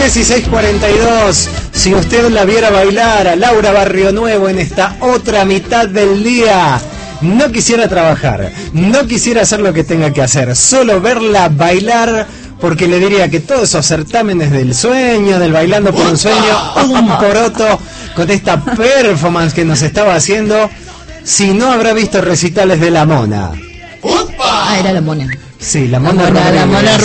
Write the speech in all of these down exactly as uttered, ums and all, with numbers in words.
dieciséis cuarenta y dos. Si usted la viera bailar a Laura Barrio Nuevo en esta otra mitad del día, no quisiera trabajar, no quisiera hacer lo que tenga que hacer, solo verla bailar, porque le diría que todos esos certámenes del sueño, del bailando por un sueño, un poroto con esta performance que nos estaba haciendo, si no habrá visto recitales de La Mona. Ah, era La Mona. Sí, La Mona, la Mona, Rodríguez. La Mona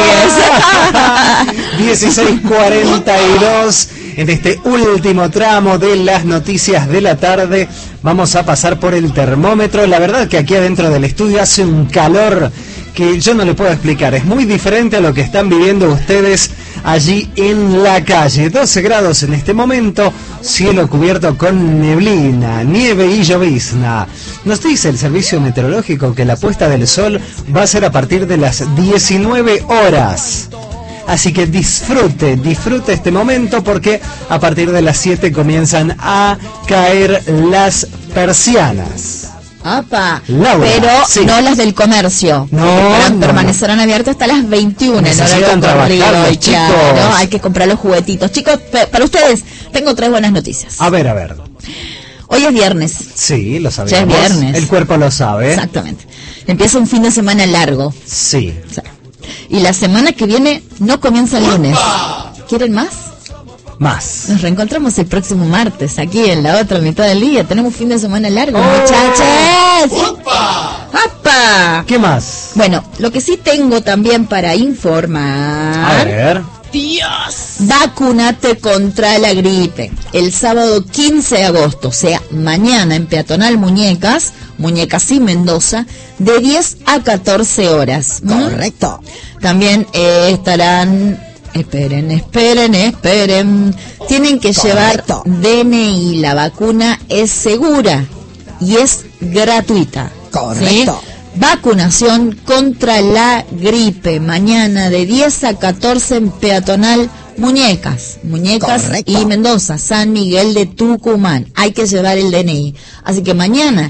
Rodríguez. dieciséis cuarenta y dos. En este último tramo de las noticias de la tarde vamos a pasar por el termómetro. La verdad que aquí adentro del estudio hace un calor que yo no le puedo explicar. Es muy diferente a lo que están viviendo ustedes allí en la calle. doce grados en este momento, cielo cubierto con neblina, nieve y llovizna. Nos dice el servicio meteorológico que la puesta del sol va a ser a partir de las diecinueve horas. Así que disfrute, disfrute este momento, porque a partir de las siete comienzan a caer las persianas. ¡Apa! Laura, pero sí. No las del comercio. No, no, permanecerán no. abiertas hasta las veintiuna. Necesitan trabajar, y claro, ¿no? Hay que comprar los juguetitos. Chicos, para ustedes tengo tres buenas noticias. A ver, a ver. Hoy es viernes. Sí, lo sabemos. Ya es viernes. El cuerpo lo sabe. Exactamente. Empieza un fin de semana largo. Sí. O sea, y la semana que viene no comienza el lunes. ¿Quieren más? Más. Nos reencontramos el próximo martes aquí en la otra mitad del día. Tenemos fin de semana largo, oh. muchachas. ¡Opa! ¡Opa! ¿Qué más? Bueno, lo que sí tengo también para informar. A ver. Dios. Vacunate contra la gripe. El sábado quince de agosto, o sea, mañana en Peatonal Muñecas, Muñecas y Mendoza, de diez a catorce horas. Correcto. ¿Mm? También eh, estarán... Esperen, esperen, esperen. Tienen que Correcto. llevar D N I. La vacuna es segura y es gratuita. Correcto. ¿Sí? Vacunación contra la gripe. Mañana de diez a catorce en Peatonal Muñecas. Muñecas Correcto. y Mendoza, San Miguel de Tucumán. Hay que llevar el D N I. Así que mañana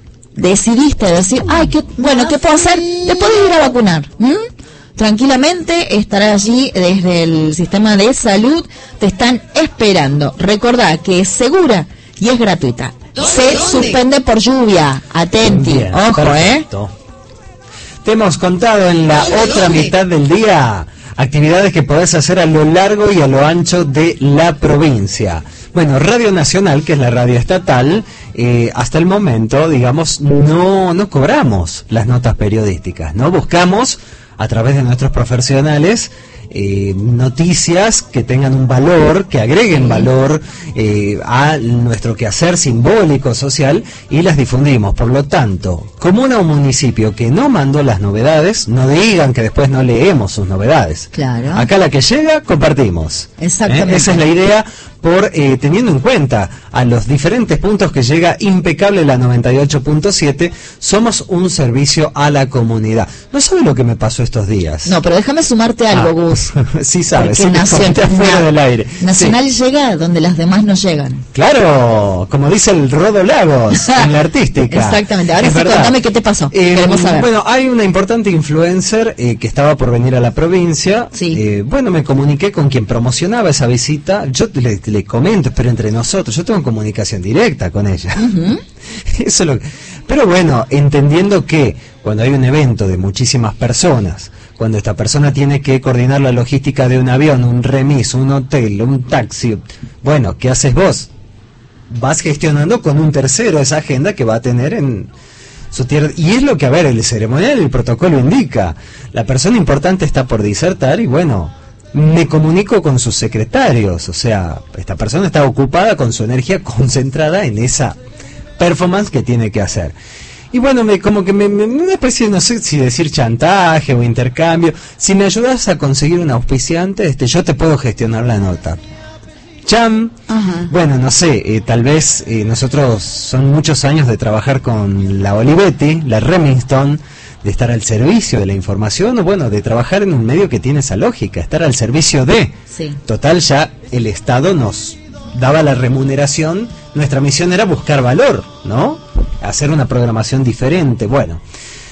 decidiste decir, ay, ¿qué, bueno, ¿qué puedo hacer? Te puedes ir a vacunar. ¿Mm? Tranquilamente estará allí desde el sistema de salud, te están esperando. Recordá que es segura y es gratuita. Se ¿Dónde? Suspende por lluvia. Atenti. Bien, ojo, perfecto. eh. Te hemos contado en la ¿Dónde? otra ¿Dónde? mitad del día actividades que podés hacer a lo largo y a lo ancho de la provincia. Bueno, Radio Nacional, que es la radio estatal, eh, hasta el momento, digamos, no, no cobramos las notas periodísticas, ¿no? Buscamos a través de nuestros profesionales eh, noticias que tengan un valor, que agreguen valor eh, a nuestro quehacer simbólico, social, y las difundimos. Por lo tanto, comuna o municipio que no mandó las novedades, no digan que después no leemos sus novedades. Claro. Acá la que llega, compartimos. Exactamente. ¿Eh? Esa es la idea, por eh, teniendo en cuenta a los diferentes puntos que llega impecable la noventa y ocho punto siete, somos un servicio a la comunidad. ¿No sabe lo que me pasó estos días? No, pero déjame sumarte algo, Ah, Gus. sí sabes, sí, Nacional, fuera del aire. Nacional Sí. llega donde las demás no llegan. Claro, como dice el Rodo Lagos en la artística. Exactamente. Ahora Es sí, verdad. contame qué te pasó. Eh, Queremos saber. bueno, hay una importante influencer eh, que estaba por venir a la provincia. Sí. Eh, bueno, me comuniqué con quien promocionaba esa visita. Yo le, le comento, pero entre nosotros, yo tengo comunicación directa con ella. Uh-huh. Eso es lo que... Pero bueno, entendiendo que cuando hay un evento de muchísimas personas, cuando esta persona tiene que coordinar la logística de un avión, un remis, un hotel, un taxi, bueno, ¿qué haces vos? Vas gestionando con un tercero esa agenda que va a tener en su tierra. Y es lo que, a ver, el ceremonial, el protocolo indica. La persona importante está por disertar y bueno, me comunico con sus secretarios. O sea, esta persona está ocupada con su energía concentrada en esa performance que tiene que hacer. Y bueno, me, como que me, me, una especie, no sé si decir chantaje o intercambio. Si me ayudas a conseguir un auspiciante, este, yo te puedo gestionar la nota. Cham, Ajá. bueno, no sé, eh, tal vez eh, nosotros son muchos años de trabajar con la Olivetti, la Remington, de estar al servicio de la información, o bueno, de trabajar en un medio que tiene esa lógica, estar al servicio de. Sí. Total, ya el Estado nos daba la remuneración, nuestra misión era buscar valor, ¿no? Hacer una programación diferente. Bueno,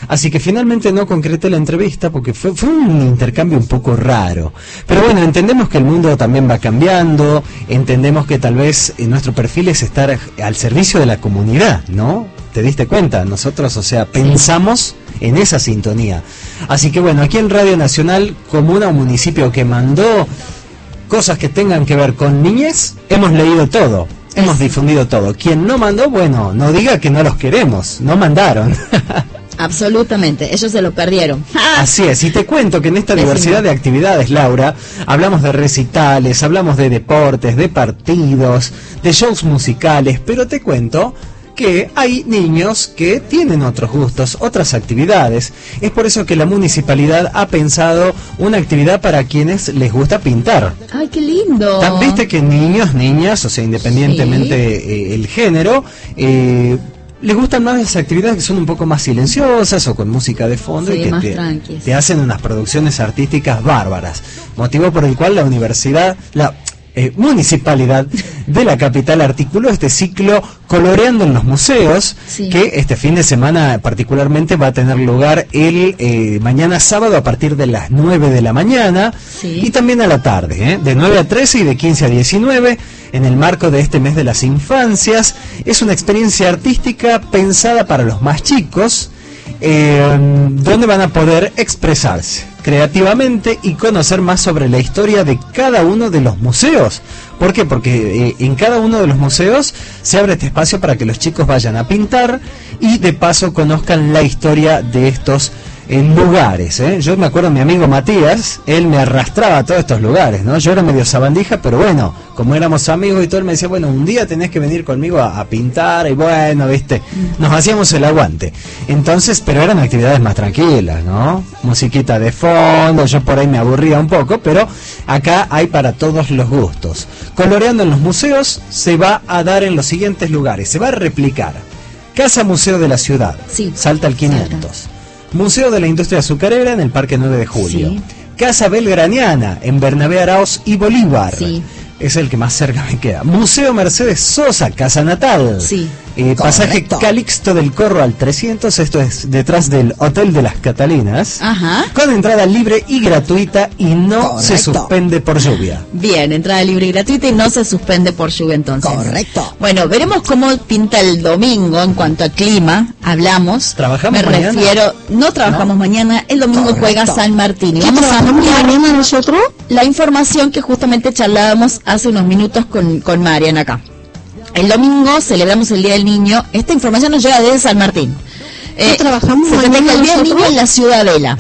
Así que finalmente no concreté la entrevista porque fue, fue un intercambio un poco raro. Pero bueno, entendemos que el mundo también va cambiando, entendemos que tal vez eh, nuestro perfil es estar al servicio de la comunidad, ¿no? ¿Te diste cuenta? Nosotros, o sea, pensamos en esa sintonía. Así que bueno, aquí en Radio Nacional, comuna o municipio que mandó cosas que tengan que ver con niñez, hemos leído todo. Hemos difundido todo. Quien no mandó, bueno, no diga que no los queremos, no mandaron. Absolutamente, ellos se lo perdieron. Así es, y te cuento que en esta diversidad de actividades, Laura, hablamos de recitales, hablamos de deportes, de partidos, de shows musicales, pero te cuento que hay niños que tienen otros gustos, otras actividades. Es por eso que la municipalidad ha pensado una actividad para quienes les gusta pintar. ¡Ay, qué lindo! Viste que niños, niñas, o sea, independientemente sí. eh, el género, eh, les gustan más las actividades que son un poco más silenciosas o con música de fondo, sí, y que te, te hacen unas producciones artísticas bárbaras. Motivo por el cual la universidad, la eh, municipalidad de la capital articuló este ciclo Coloreando en los Museos, sí. que este fin de semana particularmente va a tener lugar el eh, mañana sábado a partir de las nueve de la mañana, sí. y también a la tarde, ¿eh? de nueve a trece y de quince a diecinueve, en el marco de este mes de las infancias. Es una experiencia artística pensada para los más chicos, eh, donde van a poder expresarse creativamente y conocer más sobre la historia de cada uno de los museos. ¿Por qué? Porque eh, en cada uno de los museos se abre este espacio para que los chicos vayan a pintar y de paso conozcan la historia de estos en lugares, ¿eh? Yo me acuerdo, mi amigo Matías, él me arrastraba a todos estos lugares, ¿no? Yo era medio sabandija, pero bueno, como éramos amigos y todo, él me decía, bueno, un día tenés que venir conmigo a, a pintar, y bueno, viste, nos hacíamos el aguante. Entonces, pero eran actividades más tranquilas, ¿no? Musiquita de fondo, yo por ahí me aburría un poco, pero acá hay para todos los gustos. Coloreando en los museos se va a dar en los siguientes lugares, se va a replicar. Casa Museo de la Ciudad, sí, Salta al quinientos. Salta. Museo de la Industria Azucarera en el Parque nueve de julio. Sí. Casa Belgraniana en Bernabé Araoz y Bolívar. Sí. Es el que más cerca me queda. Museo Mercedes Sosa, Casa Natal. Sí. Eh, pasaje Calixto del Corro al trescientos, esto es detrás del Hotel de las Catalinas. Ajá. Con entrada libre y gratuita y no Correcto. Se suspende por lluvia. Bien, entrada libre y gratuita y no se suspende por lluvia entonces. Correcto. Bueno, veremos cómo pinta el domingo en cuanto a clima. Hablamos. ¿Trabajamos Me mañana? refiero, no trabajamos ¿No? mañana, el domingo Correcto. Juega San Martín. Y vamos a ampliar mañana nosotros la información que justamente charlábamos hace unos minutos con, con Marian acá. El domingo celebramos el Día del Niño. Esta información nos llega desde San Martín. Eh, trabajamos se festeja el Día del Niño en la Ciudadela.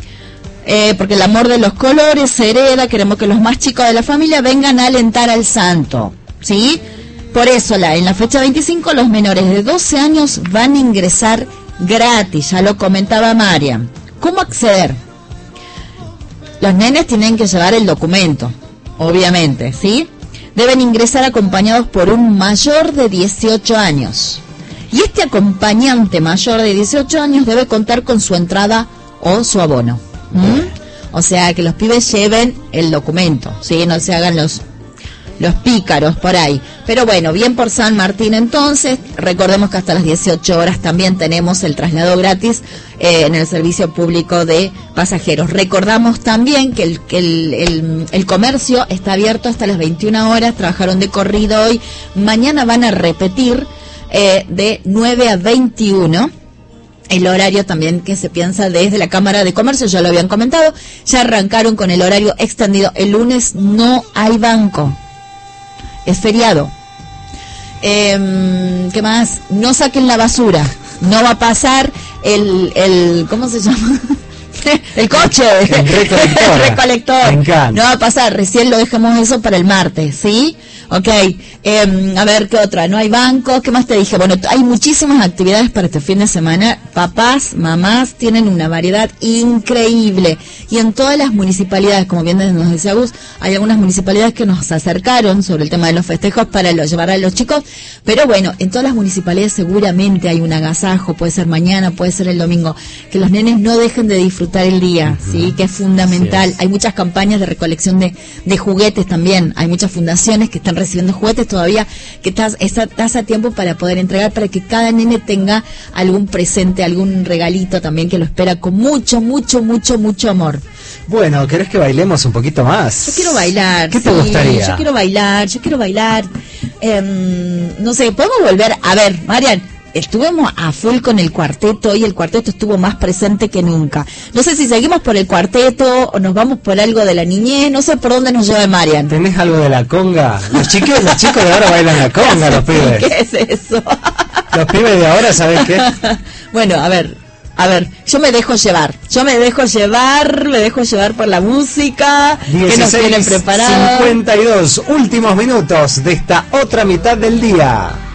Eh, porque el amor de los colores se hereda. Queremos que los más chicos de la familia vengan a alentar al santo. ¿Sí? Por eso, la, en la fecha veinticinco, los menores de doce años van a ingresar gratis. Ya lo comentaba Marian. ¿Cómo acceder? Los nenes tienen que llevar el documento, obviamente, ¿sí? Deben ingresar acompañados por un mayor de dieciocho años. Y este acompañante mayor de dieciocho años debe contar con su entrada o su abono. ¿Mm? O sea, que los pibes lleven el documento, ¿sí? No se hagan los, los pícaros por ahí. Pero bueno, bien por San Martín entonces. Recordemos que hasta las dieciocho horas también tenemos el traslado gratis eh, en el servicio público de pasajeros. Recordamos también que, el, que el, el, el comercio está abierto hasta las veintiuna horas. Trabajaron de corrido hoy. Mañana van a repetir eh, de nueve a veintiuno. El horario también que se piensa desde la Cámara de Comercio, ya lo habían comentado. Ya arrancaron con el horario extendido. El lunes no hay banco. Es feriado. Eh, ¿Qué más? No saquen la basura. No va a pasar el, el ¿cómo se llama? El coche. El recolector. El recolector. No va a pasar. Recién lo dejamos eso para el martes, ¿sí? Ok. Eh, a ver, ¿qué otra? No hay banco. ¿Qué más te dije? Bueno, hay muchísimas actividades para este fin de semana. Papás, mamás tienen una variedad increíble. Y en todas las municipalidades, como bien nos decía Gus, hay algunas municipalidades que nos acercaron sobre el tema de los festejos para lo, llevar a los chicos. Pero bueno, en todas las municipalidades seguramente hay un agasajo. Puede ser mañana, puede ser el domingo. Que los nenes no dejen de disfrutar el día, uh-huh. ¿sí? Que es fundamental. Es. Hay muchas campañas de recolección de, de juguetes también. Hay muchas fundaciones que están recibiendo juguetes todavía, que estás, estás a tiempo para poder entregar, para que cada nene tenga algún presente, algún regalito también que lo espera con mucho, mucho, mucho, mucho amor. Bueno, ¿querés que bailemos un poquito más? Yo quiero bailar. ¿Qué te sí, gustaría? Yo quiero bailar, yo quiero bailar. Eh, no sé, podemos volver. A ver, Marian, estuvimos a full con el cuarteto y el cuarteto estuvo más presente que nunca. No sé si seguimos por el cuarteto o nos vamos por algo de la niñez, no sé por dónde nos lleva Marian. ¿Tenés algo de la conga? Los chicos, los chicos de ahora bailan la conga, los pibes. ¿Qué es eso? Los pibes de ahora, ¿sabes qué? Bueno, a ver. A ver, yo me dejo llevar, yo me dejo llevar, me dejo llevar por la música que nos tienen preparada. cincuenta y dos últimos minutos de esta otra mitad del día.